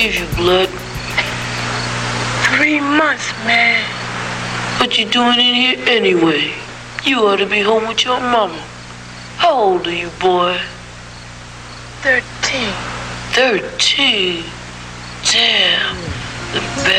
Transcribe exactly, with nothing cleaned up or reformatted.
Give you blood. Three months, man. What you doing in here anyway? You ought to be home with your mama. How old are you, boy? Thirteen. Thirteen? Damn. The best.